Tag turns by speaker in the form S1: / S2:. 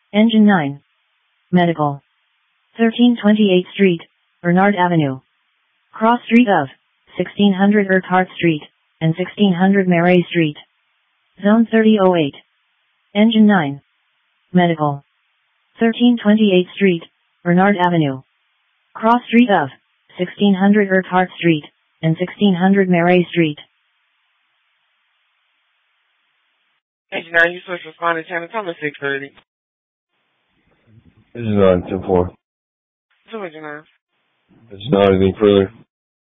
S1: Engine 9. Medical. 1328 Street, Bernard Avenue. Cross Street of 1600 Urquhart Street and 1600 Marais Street. Zone 3008. Engine 9. Medical. 1328 Street, Bernard Avenue. Cross Street of 1600 Urquhart Street and 1600 Marais Street.
S2: Engine 9, you supposed to respond to Channel Thomas 630.
S3: This is 9, 10-4.
S2: So, Engine 9.
S3: It's not anything further.